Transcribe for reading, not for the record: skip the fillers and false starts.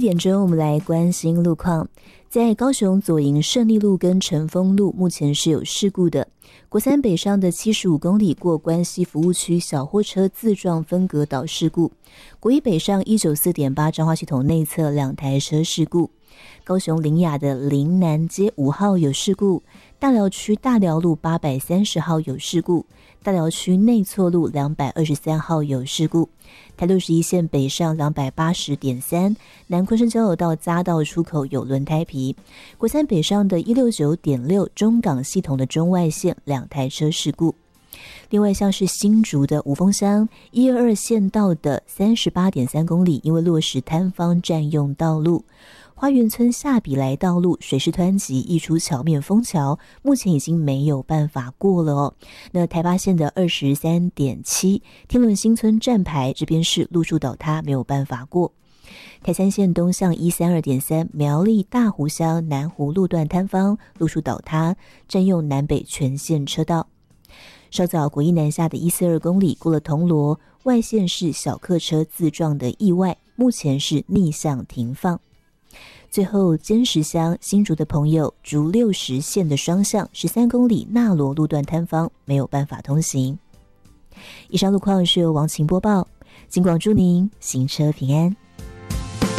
点钟，我们来关心路况。在高雄左营胜利路跟成丰路目前是有事故的。国三北上的75公里过关西服务区小货车自撞分隔岛事故。国一北上 194.8 彰化系统内侧2台车事故。高雄苓雅的苓南街5号有事故，大寮区大寮路830号有事故，大寮区内错路223号有事故，台61线北上280.3，南昆山交流道匝道出口有轮胎皮，国三北上的169.6中港系统的中外线2台车事故。另外像是新竹的五峰乡122县道的38.3公里，因为落实摊方占用道路，花园村下比来道路水势湍急，溢出桥面封桥，目前已经没有办法过了哦。那台八线的23.7天伦新村站牌这边是路树倒塌，没有办法过。台三线东向132.3苗栗大湖乡南湖路段摊方路树倒塌，占用南北全线车道。稍早国一南下的142公里过了铜锣，外线是小客车自撞的意外，目前是逆向停放。最后尖石乡新竹的朋友，竹60线的双向13公里纳罗路段摊方没有办法通行。以上路况是由王晴播报，金广祝您行车平安。